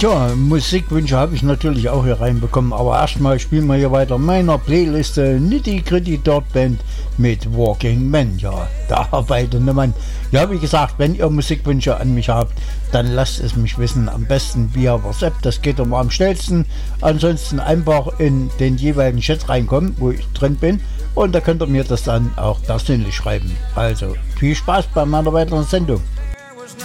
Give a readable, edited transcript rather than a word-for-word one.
Tja, Musikwünsche habe ich natürlich auch hier reinbekommen, aber erstmal spielen wir hier weiter meiner Playliste Nitty Gritty Dirt Band mit Walking Man. Ja, der arbeitende Mann. Ja, wie gesagt, wenn ihr Musikwünsche an mich habt, dann lasst es mich wissen. Am besten via WhatsApp, das geht immer am schnellsten. Ansonsten einfach in den jeweiligen Chat reinkommen, wo ich drin bin. Und da könnt ihr mir das dann auch persönlich schreiben. Also viel Spaß bei meiner weiteren Sendung.